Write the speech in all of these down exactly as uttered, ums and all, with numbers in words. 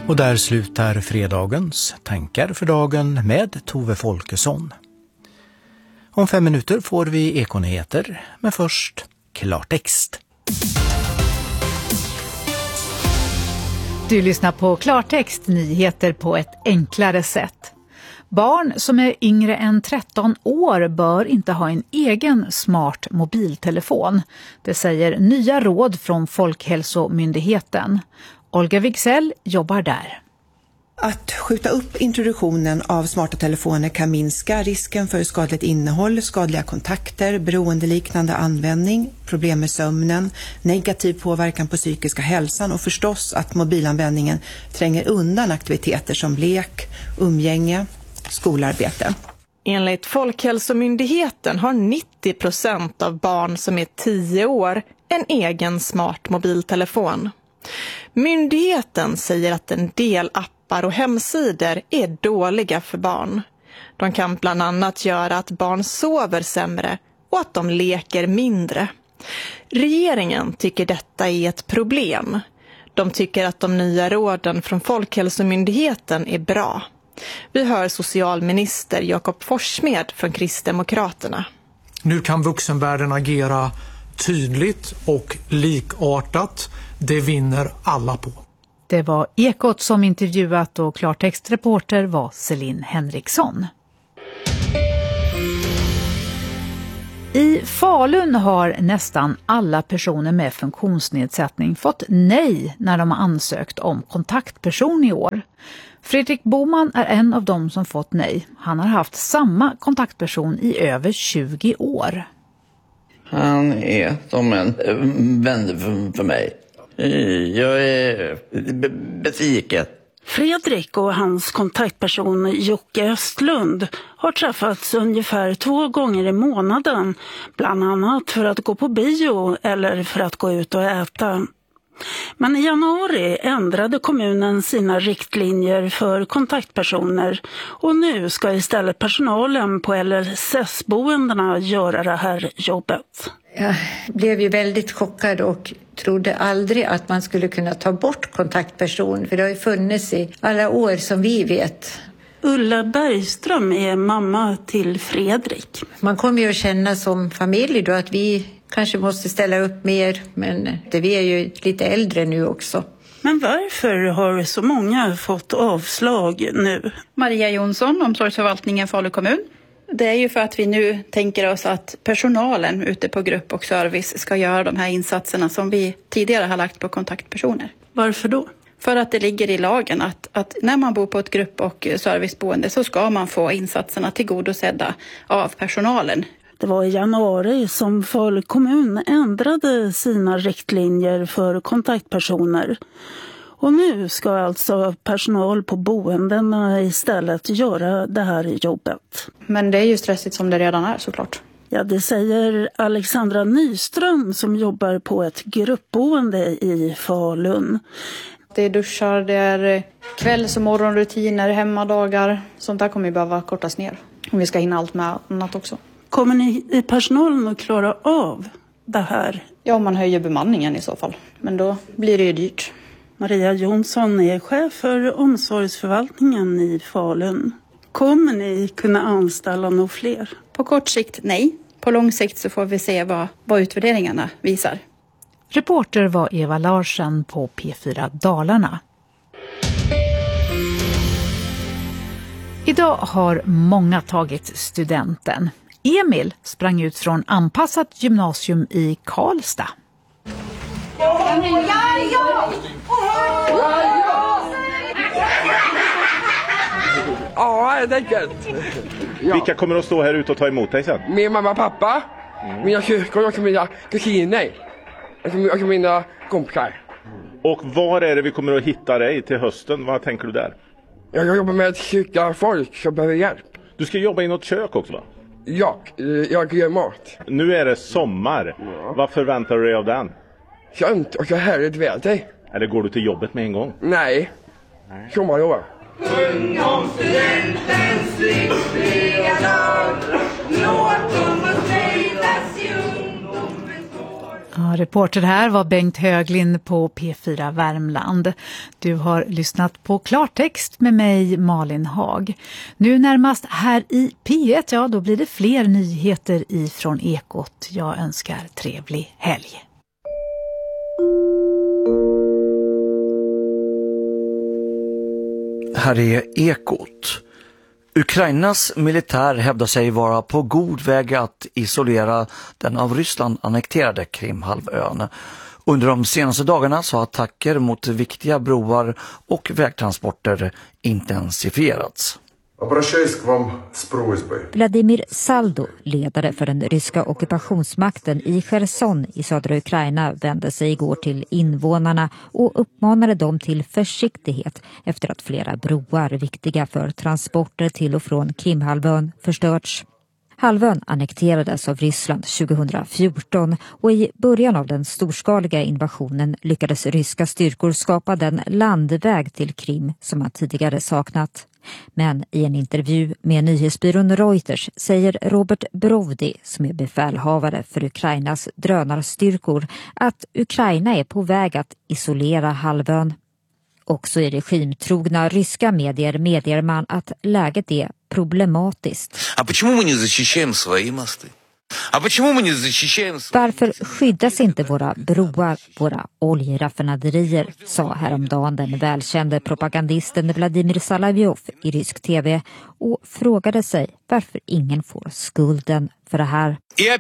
Och där slutar fredagens tankar för dagen med Tove Folkesson. Om fem minuter får vi Ekonyheter, men först klartext. Du lyssnar på Klartext, nyheter på ett enklare sätt. Barn som är yngre än tretton år bör inte ha en egen smart mobiltelefon. Det säger nya råd från Folkhälsomyndigheten. Olga Wigsell jobbar där. Att skjuta upp introduktionen av smarta telefoner kan minska risken för skadligt innehåll, skadliga kontakter, beroendeliknande användning, problem med sömnen, negativ påverkan på psykiska hälsan och förstås att mobilanvändningen tränger undan aktiviteter som lek, umgänge, skolarbete. Enligt Folkhälsomyndigheten har nittio procent av barn som är tio år en egen smart mobiltelefon. Myndigheten säger att en del appar och hemsidor är dåliga för barn. De kan bland annat göra att barn sover sämre och att de leker mindre. Regeringen tycker detta är ett problem. De tycker att de nya råden från Folkhälsomyndigheten är bra. Vi hör socialminister Jakob Forssmed från Kristdemokraterna. Nu kan vuxenvärlden agera tydligt och likartat. Det vinner alla på. Det var Ekot som intervjuat och klartextreporter var Celine Henriksson. I Falun har nästan alla personer med funktionsnedsättning fått nej när de har ansökt om kontaktperson i år. Fredrik Boman är en av dem som fått nej. Han har haft samma kontaktperson i över tjugo år. Han är som en vän för mig. Jag är besviken. Fredrik och hans kontaktperson Jocke Östlund har träffats ungefär två gånger i månaden. Bland annat för att gå på bio eller för att gå ut och äta. Men i januari ändrade kommunen sina riktlinjer för kontaktpersoner och nu ska istället personalen på L S S-boendena göra det här jobbet. Jag blev ju väldigt chockad och trodde aldrig att man skulle kunna ta bort kontaktperson, för det har ju funnits i alla år som vi vet. Ulla Bergström är mamma till Fredrik. Man kommer ju att känna som familj då att vi kanske måste ställa upp mer, men det, vi är ju lite äldre nu också. Men varför har så många fått avslag nu? Maria Jonsson, omsorgsförvaltningen Falu kommun. Det är ju för att vi nu tänker oss att personalen ute på grupp och service ska göra de här insatserna som vi tidigare har lagt på kontaktpersoner. Varför då? För att det ligger i lagen att, att när man bor på ett grupp- och serviceboende så ska man få insatserna tillgodosedda av personalen. Det var i januari som Falu kommun ändrade sina riktlinjer för kontaktpersoner. Och nu ska alltså personal på boendena istället göra det här jobbet. Men det är ju stressigt som det redan är såklart. Ja, det säger Alexandra Nyström som jobbar på ett gruppboende i Falun. Det är duschar, det är kvälls- och morgonrutiner, hemmadagar. Sånt där kommer ju behöva kortas ner. Om vi ska hinna allt med annat också. Kommer ni i personalen att klara av det här? Ja, man höjer bemanningen i så fall. Men då blir det ju dyrt. Maria Jonsson är chef för omsorgsförvaltningen i Falun. Kommer ni kunna anställa några fler? På kort sikt nej. På lång sikt så får vi se vad, vad utvärderingarna visar. Reporter var Eva Larsen på P fyra Dalarna. Idag har många tagit studenten. Emil sprang ut från anpassat gymnasium i Karlstad. Ja, ja! Ja, det är gött. Ja. Vilka kommer att stå här ute och ta emot dig sen? Min mamma och pappa, mm. mina syskon och mina kusiner. Och mina kompisar. Och var är det vi kommer att hitta dig till hösten? Vad tänker du där? Jag jobbar med att skicka folk som behöver hjälp. Du ska jobba i något kök också, va? Ja, jag gör mat. Nu är det sommar. Ja. Vad förväntar du dig av den? Skönt och så härligt väder. Eller går du till jobbet med en gång? Nej, Nej. sommarlov. Sjung om studentens lyckliga dag. Låt dem och fröjdas i ungdomens år. Ja, reporter här var Bengt Höglind på P fyra Värmland. Du har lyssnat på Klartext med mig, Malin Hag. Nu närmast här i P ett, ja då blir det fler nyheter ifrån Ekot. Jag önskar trevlig helg. Här är Ekot. Ukrainas militär hävdar sig vara på god väg att isolera den av Ryssland annekterade Krimhalvön. Under de senaste dagarna så har attacker mot viktiga broar och vägtransporter intensifierats. Vladimir Saldo, ledare för den ryska ockupationsmakten i Cherson i södra Ukraina, vände sig igår till invånarna och uppmanade dem till försiktighet efter att flera broar viktiga för transporter till och från Krimhalvön förstörts. Halvön annekterades av Ryssland tjugohundrafjorton och i början av den storskaliga invasionen lyckades ryska styrkor skapa den landväg till Krim som man tidigare saknat. Men i en intervju med nyhetsbyrån Reuters säger Robert Brovdi, som är befälhavare för Ukrainas drönarstyrkor, att Ukraina är på väg att isolera halvön. Också i regimtrogna ryska medier medger man att läget är problematiskt. Varför skyddas inte våra broar, våra oljeraffinaderier, sa häromdagen den välkände propagandisten Vladimir Salavjov i rysk tv och frågade sig varför ingen får skulden för det här.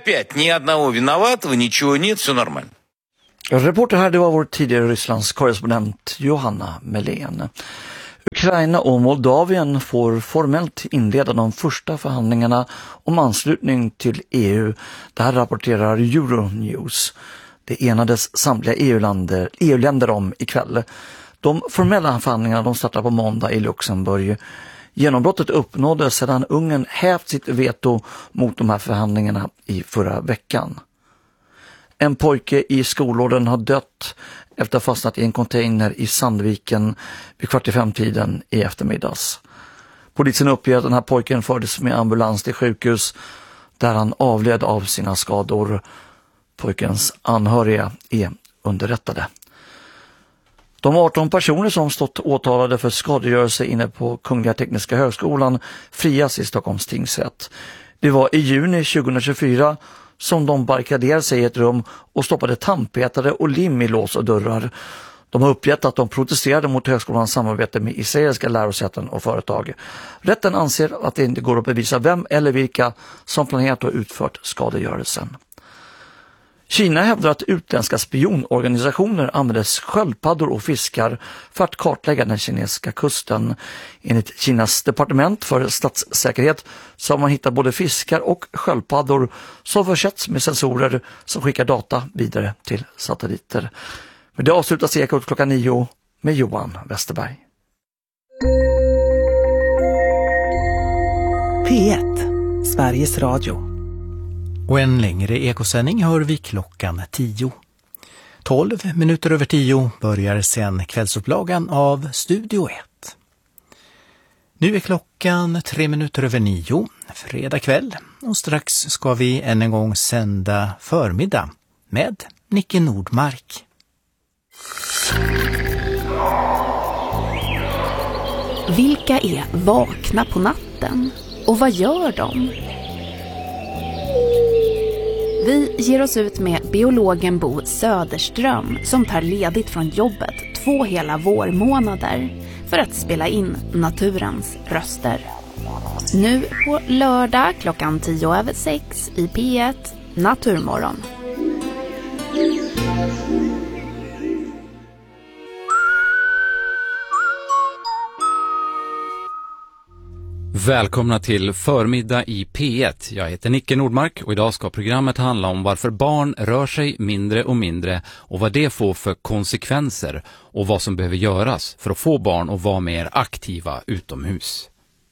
Reporter här, det var vår tidigare Rysslands korrespondent Johanna Melén. Ukraina och Moldavien får formellt inleda de första förhandlingarna om anslutning till E U. Det här rapporterar Euronews. Det enades samtliga E U-länder, E U-länder om ikväll. De formella förhandlingarna de startar på måndag i Luxemburg. Genombrottet uppnåddes sedan Ungern hävt sitt veto mot de här förhandlingarna i förra veckan. En pojke i skolåldern har dött efter att ha fastnat i en container i Sandviken vid kvart i fem-tiden i eftermiddags. Polisen uppger att den här pojken fördes med ambulans till sjukhus där han avled av sina skador. Pojkens anhöriga är underrättade. De arton personer som stått åtalade för skadegörelse inne på Kungliga Tekniska högskolan frias i Stockholms tingsrätt. Det var i juni tjugohundratjugofyra som de barrikaderade sig i ett rum och stoppade tandpetare och lim i lås och dörrar. De har uppgett att de protesterade mot högskolans samarbete med israeliska lärosäten och företag. Rätten anser att det inte går att bevisa vem eller vilka som planerat och utfört skadegörelsen. Kina hävdar att utländska spionorganisationer använder sköldpaddor och fiskar för att kartlägga den kinesiska kusten. Enligt Kinas departement för statssäkerhet så har man hittat både fiskar och sköldpaddor som försetts med sensorer som skickar data vidare till satelliter. Men det avslutas Ekot klockan nio med Johan Westerberg. P ett, Sveriges Radio. Och en längre ekosändning hör vi klockan tio. Tolv minuter över tio börjar sen kvällsupplagan av Studio ett. Nu är klockan tre minuter över nio, fredag kväll, och strax ska vi än en gång sända förmiddag med Nicke Nordmark. Vilka är vakna på natten? Och vad gör de? Vi ger oss ut med biologen Bo Söderström som tar ledigt från jobbet två hela vårmånader för att spela in naturens röster. Nu på lördag klockan tio över sex i P ett, Naturmorgon. Välkomna till förmiddag i P ett. Jag heter Nicke Nordmark och idag ska programmet handla om varför barn rör sig mindre och mindre och vad det får för konsekvenser och vad som behöver göras för att få barn att vara mer aktiva utomhus.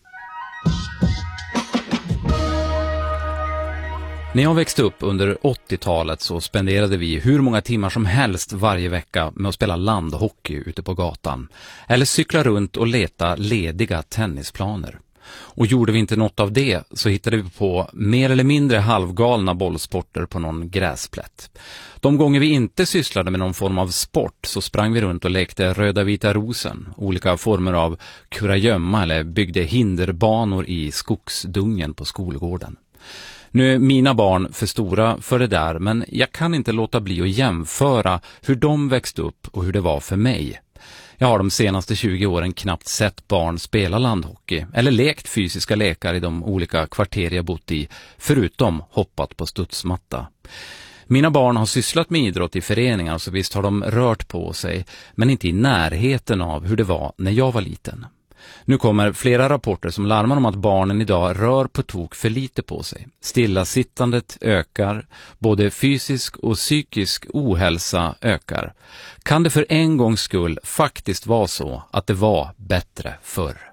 När jag växte upp under åttiotalet så spenderade vi hur många timmar som helst varje vecka med att spela landhockey ute på gatan eller cykla runt och leta lediga tennisplaner. Och gjorde vi inte något av det så hittade vi på mer eller mindre halvgalna bollsporter på någon gräsplätt. De gånger vi inte sysslade med någon form av sport så sprang vi runt och lekte röda vita rosen, olika former av kurragömma eller byggde hinderbanor i skogsdungen på skolgården. Nu är mina barn för stora för det där, men jag kan inte låta bli att jämföra hur de växte upp och hur det var för mig. Jag har de senaste tjugo åren knappt sett barn spela landhockey eller lekt fysiska lekar i de olika kvarter jag bott i, förutom hoppat på studsmatta. Mina barn har sysslat med idrott i föreningar, så visst har de rört på sig, men inte i närheten av hur det var när jag var liten. Nu kommer flera rapporter som larmar om att barnen idag rör på tok för lite på sig. Stillasittandet ökar, både fysisk och psykisk ohälsa ökar. Kan det för en gångs skull faktiskt vara så att det var bättre förr?